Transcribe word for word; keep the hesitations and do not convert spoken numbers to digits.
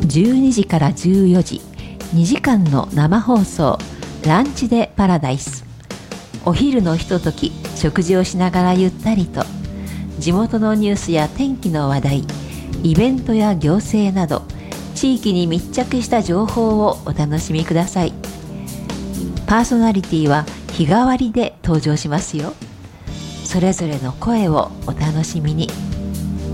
じゅうにじからじゅうよじ、にじかんの生放送、ランチでパラダイス。お昼のひととき、食事をしながらゆったりと、地元のニュースや天気の話題、イベントや行政など、地域に密着した情報をお楽しみください。パーソナリティは日替わりで登場しますよ。それぞれの声をお楽しみに。